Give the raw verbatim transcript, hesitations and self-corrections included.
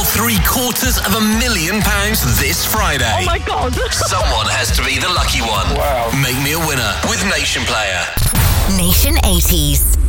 three quarters of a million pounds this Friday. Oh my God. Someone has to be the lucky one. Wow. Make me a winner with Nation Player. Nation eighties.